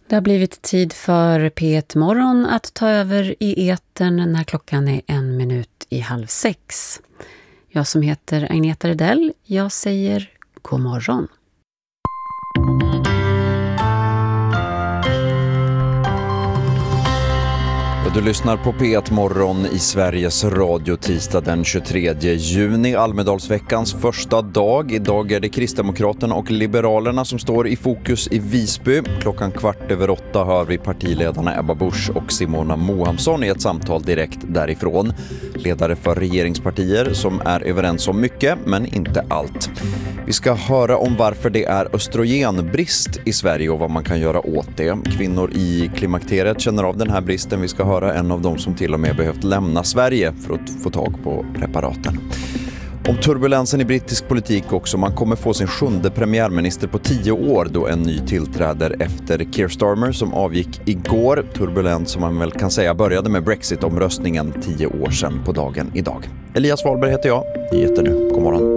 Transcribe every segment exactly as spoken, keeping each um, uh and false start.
Det har blivit tid för P ett Morgon att ta över i etern när klockan är en minut i halv sex. Jag som heter Agneta Redell, jag säger god morgon. Du lyssnar på P ett Morgon i Sveriges Radio tisdag den tjugotredje juni, Almedalsveckans första dag. Idag är det Kristdemokraterna och Liberalerna som står i fokus i Visby. Klockan kvart över åtta hör vi partiledarna Ebba Busch och Simona Mohamsson i ett samtal direkt därifrån. Ledare för regeringspartier som är överens om mycket, men inte allt. Vi ska höra om varför det är östrogenbrist i Sverige och vad man kan göra åt det. Kvinnor i klimakteriet känner av den här bristen. Vi ska höra en av dem som till och med behövt lämna Sverige för att få tag på preparaten. Om turbulensen i brittisk politik också. Man kommer få sin sjunde premiärminister på tio år då en ny tillträder efter Keir Starmer som avgick igår. Turbulens som man väl kan säga började med Brexit-omröstningen tio år sedan på dagen idag. Elias Wahlberg heter jag. Nyheter nu. God morgon.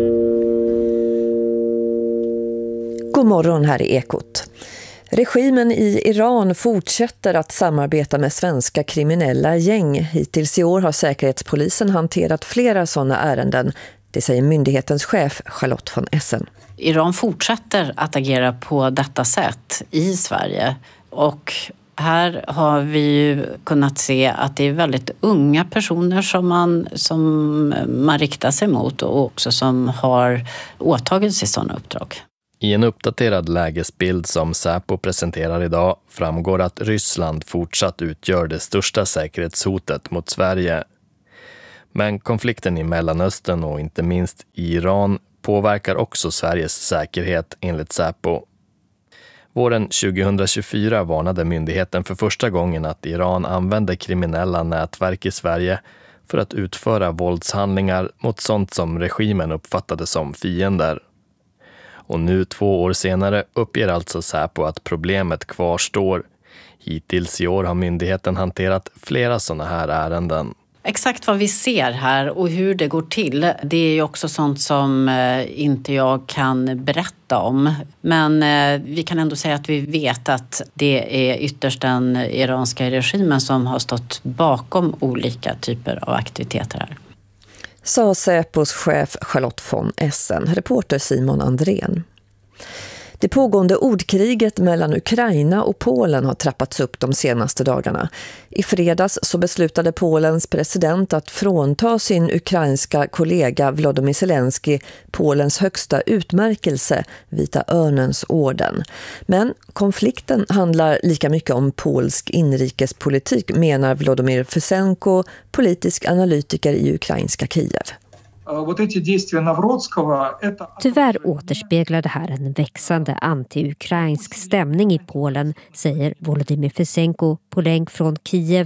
God morgon, här i Ekot. Regimen i Iran fortsätter att samarbeta med svenska kriminella gäng. Hittills i år har Säkerhetspolisen hanterat flera sådana ärenden. Det säger myndighetens chef Charlotte von Essen. Iran fortsätter att agera på detta sätt i Sverige. Och här har vi ju kunnat se att det är väldigt unga personer som man, som man riktar sig mot och också som har åtagit sig sådana uppdrag. I en uppdaterad lägesbild som Säpo presenterar idag framgår att Ryssland fortsatt utgör det största säkerhetshotet mot Sverige. Men konflikten i Mellanöstern och inte minst i Iran påverkar också Sveriges säkerhet enligt Säpo. Våren tjugohundratjugofyra varnade myndigheten för första gången att Iran använder kriminella nätverk i Sverige för att utföra våldshandlingar mot sånt som regimen uppfattade som fiender. Och nu två år senare uppger alltså Säpo att problemet kvarstår. Hittills i år har myndigheten hanterat flera sådana här ärenden. Exakt vad vi ser här och hur det går till, det är ju också sånt som inte jag kan berätta om. Men vi kan ändå säga att vi vet att det är ytterst den iranska regimen som har stått bakom olika typer av aktiviteter här. Sa Säpos chef Charlotte von Essen, reporter Simon Andrén. Det pågående ordkriget mellan Ukraina och Polen har trappats upp de senaste dagarna. I fredags så beslutade Polens president att frånta sin ukrainska kollega Volodymyr Zelensky Polens högsta utmärkelse, Vita örnens orden. Men konflikten handlar lika mycket om polsk inrikespolitik, menar Volodymyr Fesenko, politisk analytiker i ukrainska Kiev. Tyvärr återspeglar det här en växande anti-ukrainsk stämning i Polen, säger Volodymyr Fesenko på länk från Kiev.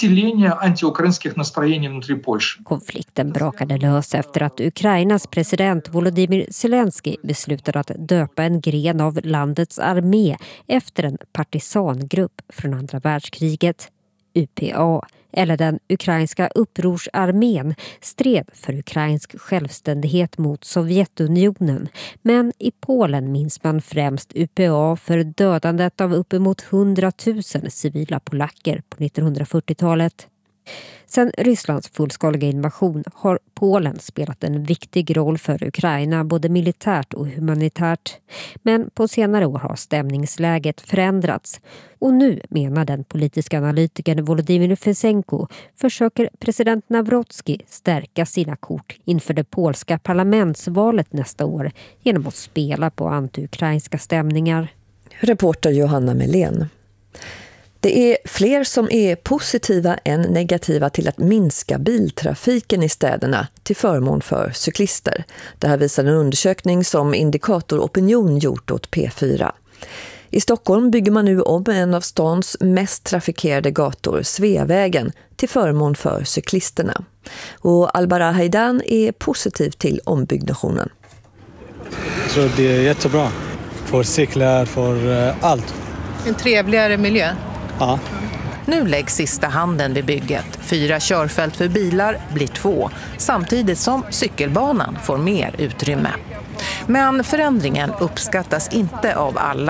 Konflikten brakade lös efter att Ukrainas president Volodymyr Zelensky beslutade att döpa en gren av landets armé efter en partisangrupp från andra världskriget. U P A, eller den ukrainska upprorsarmén, stred för ukrainsk självständighet mot Sovjetunionen. Men i Polen minns man främst U P A för dödandet av uppemot hundratusen civila polacker på nittonhundrafyrtiotalet. Sedan Rysslands fullskaliga invasion har Polen spelat en viktig roll för Ukraina både militärt och humanitärt. Men på senare år har stämningsläget förändrats. Och nu, menar den politiska analytikern Volodymyr Fesenko, försöker president Nawrocki stärka sina kort inför det polska parlamentsvalet nästa år genom att spela på anti-ukrainska stämningar. Reporter Johanna Melén. Det är fler som är positiva än negativa till att minska biltrafiken i städerna till förmån för cyklister. Det här visar en undersökning som Indikator Opinion gjort åt P fyra. I Stockholm bygger man nu om en av stans mest trafikerade gator, Sveavägen, till förmån för cyklisterna. Och Albara Haidan är positiv till ombyggnationen. Jag tror det är jättebra för cyklar, för allt. En trevligare miljö. Ja. Nu läggs sista handen vid bygget. Fyra körfält för bilar blir två, samtidigt som cykelbanan får mer utrymme. Men förändringen uppskattas inte av alla.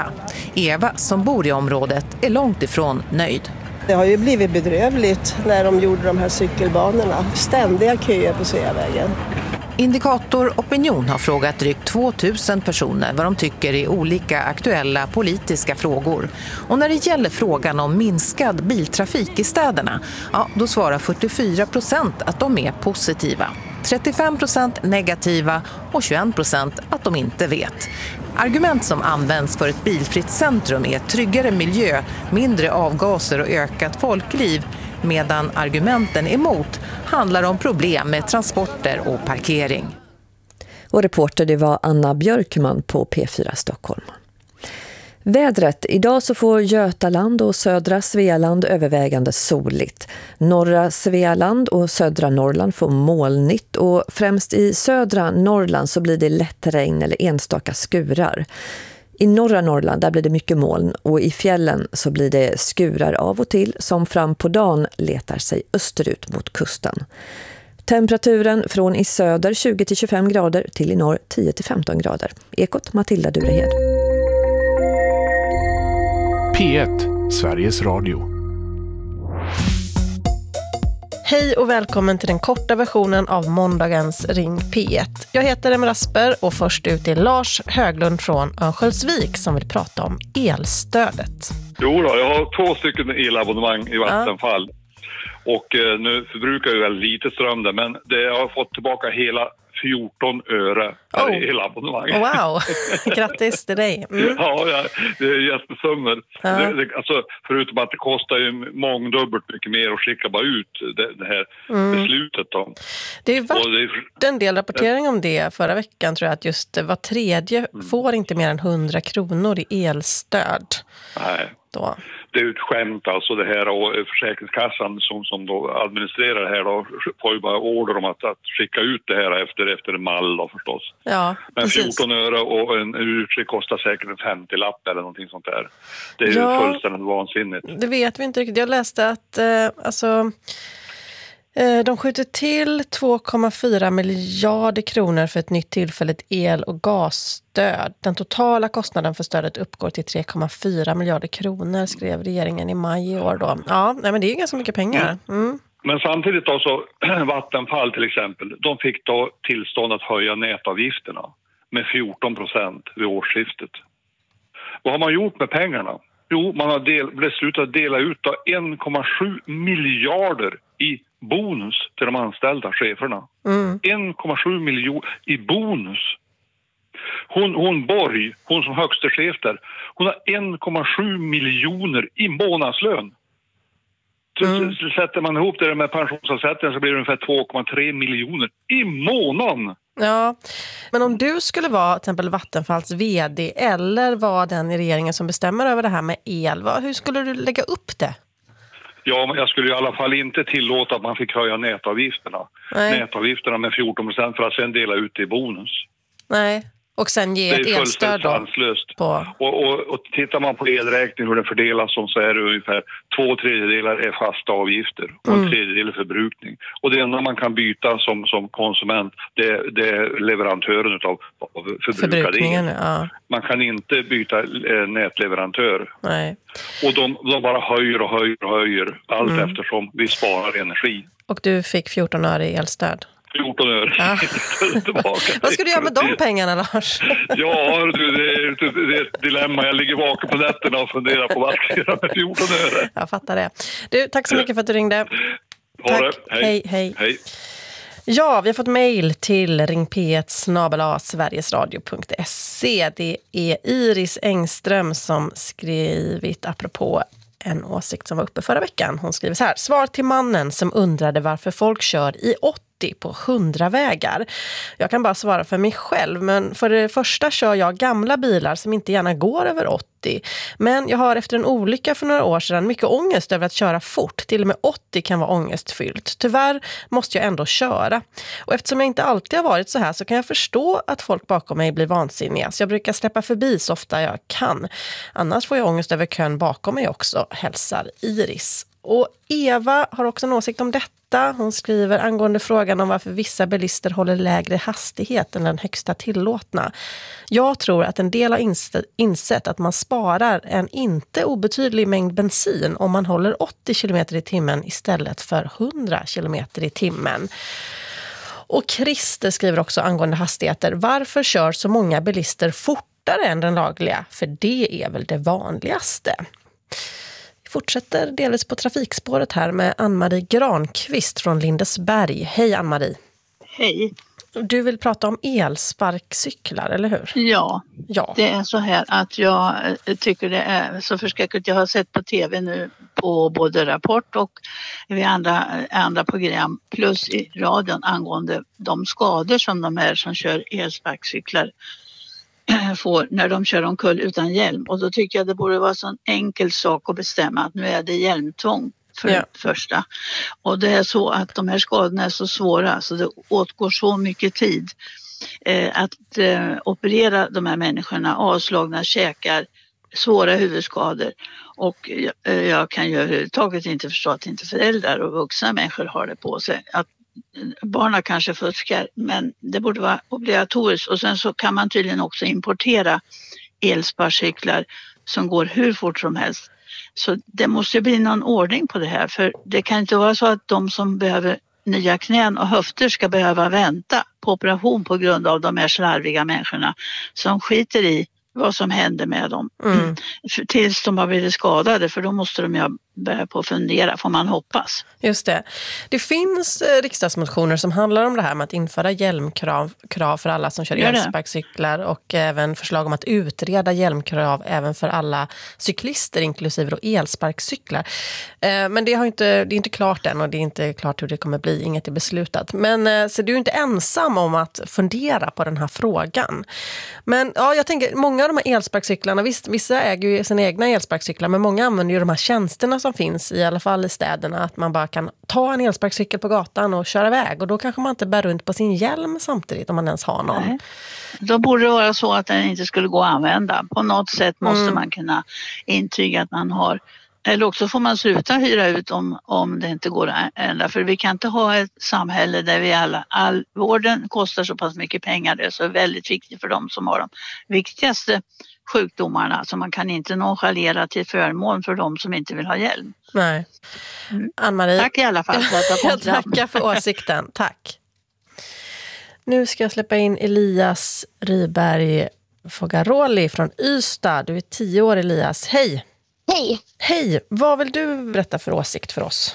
Eva, som bor i området, är långt ifrån nöjd. Det har ju blivit bedrövligt när de gjorde de här cykelbanorna. Ständiga köer på Sveavägen. Indikator Opinion har frågat drygt tvåtusen personer vad de tycker i olika aktuella politiska frågor. Och när det gäller frågan om minskad biltrafik i städerna, ja, då svarar fyrtiofyra procent att de är positiva. trettiofem procent negativa och tjugoen procent att de inte vet. Argument som används för ett bilfritt centrum är tryggare miljö, mindre avgaser och ökat folkliv, medan argumenten emot handlar om problem med transporter och parkering. Och reporter det var Anna Björkman på P fyra Stockholm. Vädret. Idag så får Götaland och södra Svealand övervägande soligt. Norra Svealand och södra Norrland får molnigt och främst i södra Norrland så blir det lätt regn eller enstaka skurar. I norra Norrland där blir det mycket moln och i fjällen så blir det skurar av och till som fram på dagen letar sig österut mot kusten. Temperaturen från i söder tjugo till tjugofem grader till i norr tio till femton grader. Ekot Matilda Durehed. P ett, Sveriges Radio. Hej och välkommen till den korta versionen av måndagens Ring P ett. Jag heter Emma Rasper och först ut är Lars Höglund från Örnsköldsvik som vill prata om elstödet. Jo då, jag har två stycken elabonnemang i Vattenfall. Ja. Och eh, nu förbrukar jag väldigt lite ström där, men det, jag har fått tillbaka hela fjorton öre per oh. elabonnemang. Wow, grattis till dig. Mm. Ja, ja, det är jättesummor. Ja. Det, det, alltså, förutom att det kostar ju mångdubbelt mycket mer att skicka bara ut det, det här mm. beslutet. Då. Det är varit en del rapportering om det förra veckan, tror jag, att just var tredje mm. får inte mer än hundra kronor i elstöd. Nej. Då. Det är ett skämt alltså det här, och Försäkringskassan som, som då administrerar det här då får ju bara order om att, att skicka ut det här efter, efter en mall då förstås. Ja, men precis. fjorton öre och en utskick kostar säkert en femtio-lapp eller någonting sånt där. Det är ja, ju fullständigt vansinnigt. Det vet vi inte riktigt. Jag läste att eh, alltså... De skjuter till två komma fyra miljarder kronor för ett nytt tillfälligt el- och gasstöd. Den totala kostnaden för stödet uppgår till tre komma fyra miljarder kronor, skrev regeringen i maj i år. Då. Ja, nej, men det är ganska mycket pengar. Mm. Men samtidigt då så, Vattenfall till exempel, de fick då tillstånd att höja nätavgifterna med fjorton procent vid årsskiftet. Vad har man gjort med pengarna? Jo, man har del, beslutat att dela ut en komma sju miljarder i bonus till de anställda cheferna. Mm. en komma sju miljoner i bonus. Hon, hon Borg, hon som högsta chef där, hon har en komma sju miljoner i månadslön. Mm. Så sätter man ihop det med pensionsavsättningen så blir det ungefär två komma tre miljoner i månaden. Ja, men om du skulle vara till exempel Vattenfalls vd eller vara den i regeringen som bestämmer över det här med el, vad, hur skulle du lägga upp det? Ja, men jag skulle i alla fall inte tillåta att man fick höja nätavgifterna. Nej. Nätavgifterna med fjorton procent för att sen dela ut det i bonus. Nej, och sen ge ett elstöd då? På... Och, och, och tittar man på elräkning hur den fördelas som, så är det ungefär två tredjedelar är fasta avgifter och mm. en tredjedel är förbrukning. Och det enda man kan byta som, som konsument det, det är leverantören av, av förbrukad el. Ja. Man kan inte byta eh, nätleverantör. Nej. Och de, de bara höjer och höjer och höjer allt mm. eftersom vi sparar energi. Och du fick fjorton öre i elstöd? fjorton öre. Ja. Vad ska du göra med de pengarna, Lars? Ja, det är, det är ett dilemma. Jag ligger vaken på nätterna och funderar på vad jag ska göra med fjorton öre. Jag fattar det. Du, tack så mycket för att du ringde. Ha tack. Det. Hej. Hej, hej. Hej. Ja, vi har fått mejl till ring p ett snabel-a sverigesradio punkt se. Det är Iris Engström som skrivit apropå en åsikt som var uppe förra veckan. Hon skriver så här: svar till mannen som undrade varför folk kör i åttio på hundra vägar. Jag kan bara svara för mig själv, men för det första kör jag gamla bilar som inte gärna går över åttio. Men jag har efter en olycka för några år sedan mycket ångest över att köra fort. Till och med åttio kan vara ångestfyllt. Tyvärr måste jag ändå köra. Och eftersom jag inte alltid har varit så här så kan jag förstå att folk bakom mig blir vansinniga. Så jag brukar släppa förbi så ofta jag kan. Annars får jag ångest över kön bakom mig också, hälsar Iris. Och Eva har också en åsikt om detta. Hon skriver angående frågan om varför vissa bilister håller lägre hastighet än den högsta tillåtna. Jag tror att en del har insett att man sparar en inte obetydlig mängd bensin om man håller åttio kilometer i timmen istället för hundra kilometer i timmen. Och Christer skriver också angående hastigheter. Varför kör så många bilister fortare än den lagliga? För det är väl det vanligaste. Vi fortsätter delvis på trafikspåret här med Ann-Marie Granqvist från Lindesberg. Hej Ann-Marie. Hej. Du vill prata om elsparkcyklar, eller hur? Ja, ja, det är så här att jag tycker det är så förskräckligt. Jag har sett på tv nu på både Rapport och vid andra, andra program plus i radion angående de skador som de här som kör elsparkcyklar får när de kör omkull utan hjälm. Och då tycker jag det borde vara en sån enkel sak att bestämma att nu är det hjälmtvång för ja. det första. Och det är så att de här skadorna är så svåra så det åtgår så mycket tid eh, att eh, operera de här människorna, avslagna käkar, svåra huvudskador. Och eh, jag kan ju överhuvudtaget inte förstå att inte föräldrar och vuxna människor har det på sig. Att barnen kanske fuskar, men det borde vara obligatoriskt. Och sen så kan man tydligen också importera elsparkcyklar som går hur fort som helst. Så det måste bli någon ordning på det här, för det kan inte vara så att de som behöver nya knän och höfter ska behöva vänta på operation på grund av de här slarviga människorna som skiter i vad som händer med dem mm. tills de har blivit skadade, för då måste de ju börja på att fundera, får man hoppas. Just det. Det finns eh, riksdagsmotioner som handlar om det här med att införa hjälmkrav krav för alla som kör elsparkcyklar och även förslag om att utreda hjälmkrav även för alla cyklister inklusive då elsparkcyklar. Eh, men det, har inte, det är inte klart än och det är inte klart hur det kommer bli, inget är beslutat. Men eh, så du är inte ensam om att fundera på den här frågan. Men ja, jag tänker, många av de här elsparkcyklarna, visst, vissa äger ju sina egna elsparkcyklar, men många använder ju de här tjänsterna som finns i alla fall i städerna, att man bara kan ta en elsparkcykel på gatan och köra iväg, och då kanske man inte bär runt på sin hjälm samtidigt om man ens har någon. Nej. Då borde det vara så att den inte skulle gå att använda. På något sätt måste mm. man kunna intyga att man har, eller också får man sluta hyra ut om, om det inte går att ändra. För vi kan inte ha ett samhälle där vi alla, all vården kostar så pass mycket pengar. Det är så väldigt viktigt för dem som har de viktigaste sjukdomarna. Så man kan inte nonchalera till förmån för dem som inte vill ha hjälm. Nej. Ann-Marie. Tack i alla fall för att jag kom Jag tackar för åsikten. Tack. Nu ska jag släppa in Elias Ryberg Fogaroli från Ystad. Du är tio år, Elias. Hej! Hej! Hej! Vad vill du berätta för åsikt för oss?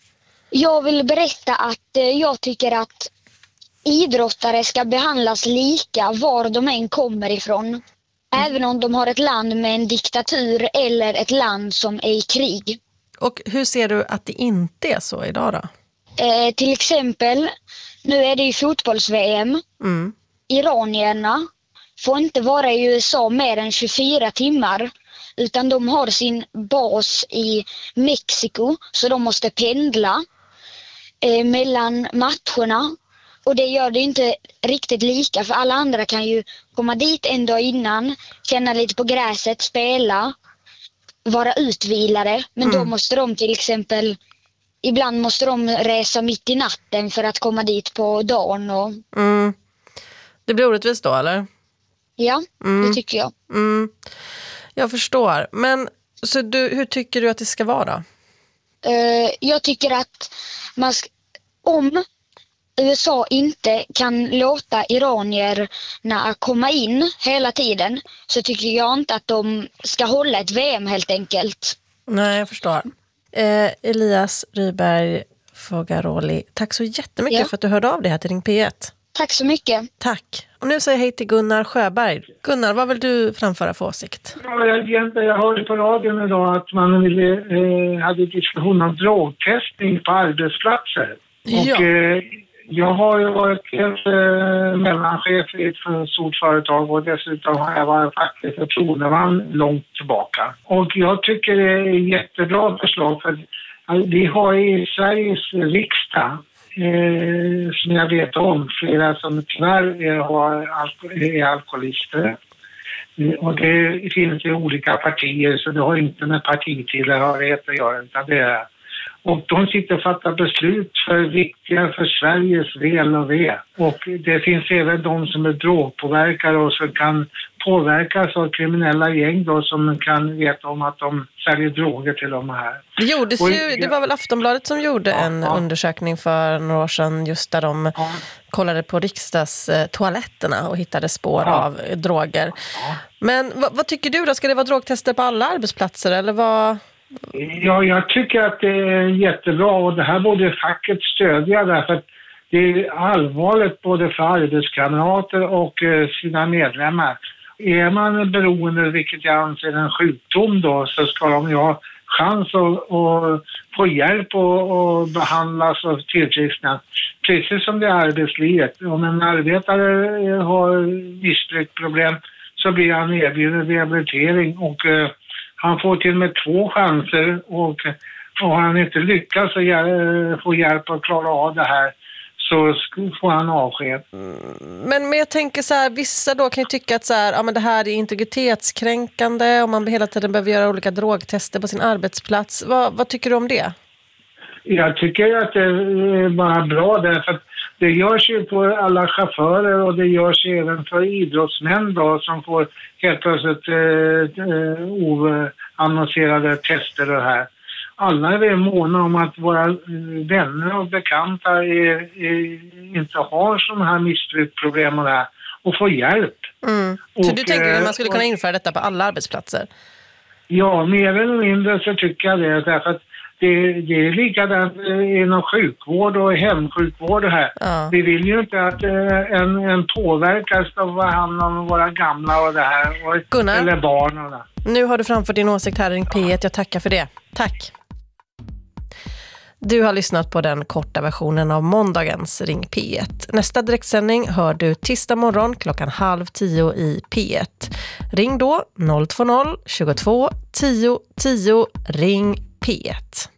Jag vill berätta att eh, jag tycker att idrottare ska behandlas lika var de än kommer ifrån. Mm. Även om de har ett land med en diktatur eller ett land som är i krig. Och hur ser du att det inte är så idag då? Eh, till exempel, nu är det ju fotbolls-V M. Mm. Iranierna får inte vara i U S A mer än tjugofyra timmar. Utan de har sin bas i Mexiko, så de måste pendla eh, mellan matcherna. Och det gör det inte riktigt lika, för alla andra kan ju komma dit en dag innan, känna lite på gräset, spela, vara utvilade. Men mm. då måste de till exempel, ibland måste de resa mitt i natten för att komma dit på dagen. Och... Mm. Det blir orättvist då, eller? Ja, mm. det tycker jag. Mm. Jag förstår. Men så du, hur tycker du att det ska vara? Uh, jag tycker att man ska, om U S A inte kan låta iranierna komma in hela tiden, så tycker jag inte att de ska hålla ett V M helt enkelt. Nej, jag förstår. Eh, Elias Ryberg Fogaroli, tack så jättemycket ja. för att du hörde av dig här till Ring P ett. Tack så mycket. Tack. Och nu säger jag hej till Gunnar Sjöberg. Gunnar, vad vill du framföra för åsikt? Ja, jag, jag hörde på radion idag att man ville, eh, hade diskussion om drogtestning på arbetsplatser. Ja. Och eh, jag har ju varit eh, mellanchef i ett stort företag och dessutom har jag varit facklig förtroendeman långt tillbaka. Och jag tycker det är jättebra förslag, för vi har i Sveriges riksdag Eh, som jag vet om, flera som tyvärr har alko- är alkoholister. Eh, och det finns ju olika partier, så det har inte med partitillhörighet att göra, utan det är Och de sitter och fattar beslut för viktiga för Sveriges väl och ve. Och det finns även de som är drogpåverkare och som kan påverkas av kriminella gäng då, som kan veta om att de säljer droger till dem här. Det gjordes och, ju, det var väl Aftonbladet som gjorde ja, en ja. undersökning för några år sedan just där de ja. kollade på riksdagstoaletterna och hittade spår ja. av droger. Ja. Men vad, vad tycker du då? Ska det vara drogtester på alla arbetsplatser eller vad... Ja, jag tycker att det är jättebra och det här borde facket stödja därför att det är allvarligt både för arbetskamrater och sina medlemmar. Är man beroende, vilket jag anser en sjukdom då, så ska de ju ha chans att, att få hjälp och, och behandlas och tillfriskna. Precis som det är arbetslivet. Om en arbetare har missbruksproblem så blir han erbjuden rehabilitering och uh, han får till och med två chanser och om han inte lyckas och få hjälp att klara av det här så får han avsked. Men, men jag tänker så här, vissa då kan ju tycka att så här, ja, men det här är integritetskränkande och man hela tiden behöver göra olika drogtester på sin arbetsplats. Vad, vad tycker du om det? Jag tycker att det är bara bra därför att det görs ju på alla chaufförer och det görs även för idrottsmän då som får helt plötsligt eh, eh, oannonserade tester och här. Alla är måna om att våra vänner och bekanta är, är, inte har sådana här missbruksproblem och det här och får hjälp. Mm. Och, så du tänker att man skulle kunna och, införa detta på alla arbetsplatser? Ja, mer eller mindre så tycker jag det därför att Det, det är likadant inom sjukvård och hemsjukvård det här. Ja. Vi vill ju inte att en, en påverkare ska vara hand om våra gamla och det här. Och, Gunnar, eller barn och det. Nu har du framfört din åsikt här i Ring P ett. Jag tackar för det. Tack. Du har lyssnat på den korta versionen av måndagens Ring P ett. Nästa direktsändning hör du tisdag morgon klockan halv tio i P ett. Ring då noll två noll tjugotvå tio tio. Ring P ett.